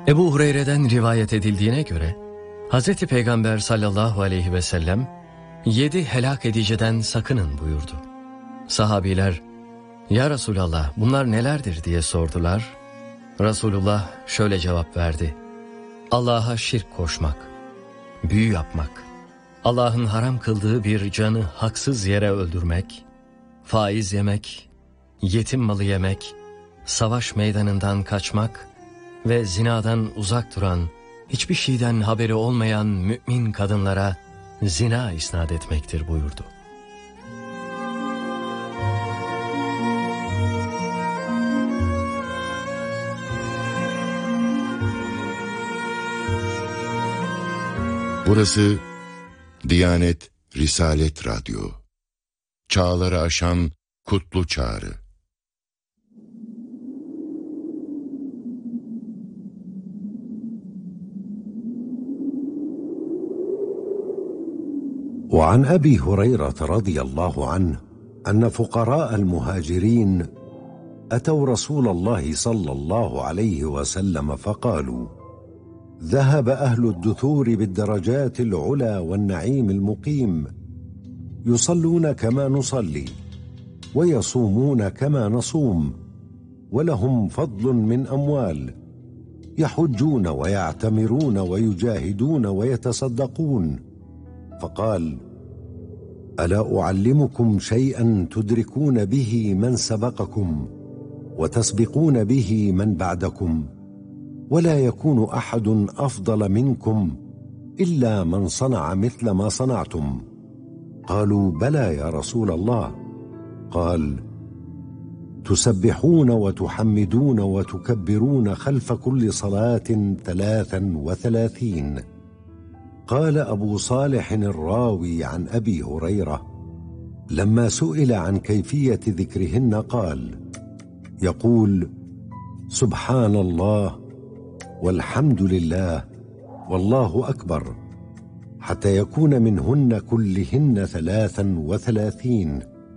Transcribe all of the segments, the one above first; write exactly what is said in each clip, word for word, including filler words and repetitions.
Ebu Hureyre'den rivayet edildiğine göre Hazreti Peygamber sallallahu aleyhi ve sellem yedi helak ediciden sakının buyurdu. Sahabiler, "Ya Resulallah, bunlar nelerdir?" diye sordular. Resulullah şöyle cevap verdi: Allah'a şirk koşmak, büyü yapmak, Allah'ın haram kıldığı bir canı haksız yere öldürmek, faiz yemek, yetim malı yemek, savaş meydanından kaçmak ve zinadan uzak duran, hiçbir şeyden haberi olmayan mümin kadınlara zina isnat etmektir buyurdu. Burası Diyanet Risalet Radyo. Çağları aşan kutlu çağrı. وعن أبي هريرة رضي الله عنه أن فقراء المهاجرين أتوا رسول الله صلى الله عليه وسلم فقالوا: ذهب أهل الدثور بالدرجات العلى والنعيم المقيم، يصلون كما نصلي ويصومون كما نصوم، ولهم فضل من أموال، يحجون ويعتمرون ويجاهدون ويتصدقون. فقال: ألا أعلمكم شيئا تدركون به من سبقكم وتسبقون به من بعدكم، ولا يكون أحد أفضل منكم إلا من صنع مثل ما صنعتم. قالوا: بلى يا رسول الله. قال: تسبحون وتحمدون وتكبرون خلف كل صلاة ثلاثا وثلاثين. قال أبو صالح الراوي عن أبي هريرة: لما سئل عن كيفية ذكرهن قال: يقول: سبحان الله والحمد لله والله أكبر، حتى يكون منهن كلهن ثلاثا وثلاثين.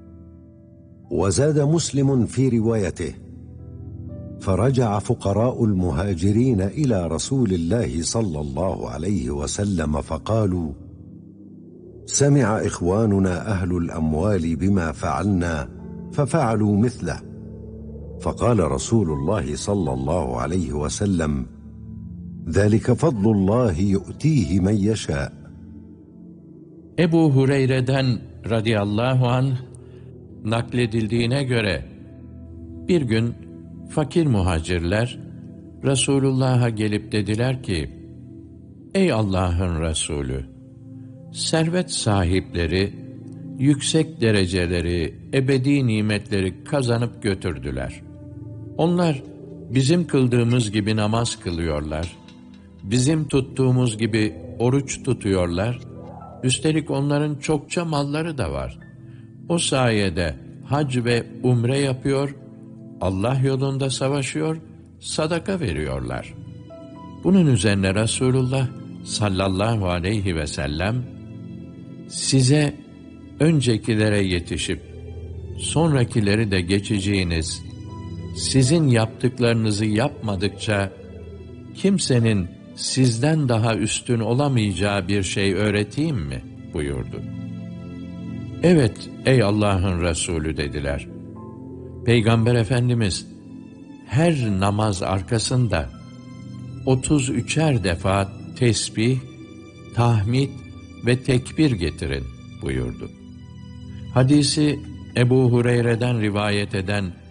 وزاد مسلم في روايته: فرجع فقراء المهاجرين إلى رسول الله صلى الله عليه وسلم فقالوا: سمع إخواننا أهل الأموال بما فعلنا ففعلوا مثله. فقال رسول الله صلى الله عليه وسلم: ذلك فضل الله يؤتيه من يشاء. Ebu Hureyre'den radıyallahu anh nakledildiğine göre bir gün fakir muhacirler Resulullah'a gelip dediler ki: Ey Allah'ın Resulü! Servet sahipleri yüksek dereceleri, ebedi nimetleri kazanıp götürdüler. Onlar bizim kıldığımız gibi namaz kılıyorlar, bizim tuttuğumuz gibi oruç tutuyorlar, üstelik onların çokça malları da var. O sayede hac ve umre yapıyor, Allah yolunda savaşıyor, sadaka veriyorlar. Bunun üzerine Resulullah sallallahu aleyhi ve sellem, size öncekilere yetişip sonrakileri de geçeceğiniz, sizin yaptıklarınızı yapmadıkça kimsenin sizden daha üstün olamayacağı bir şey öğreteyim mi? Buyurdu. Evet ey Allah'ın Resulü dediler. Peygamber Efendimiz her namaz arkasında otuz üçer defa tesbih, tahmid ve tekbir getirin buyurdu. Hadisi Ebu Hureyre'den rivayet eden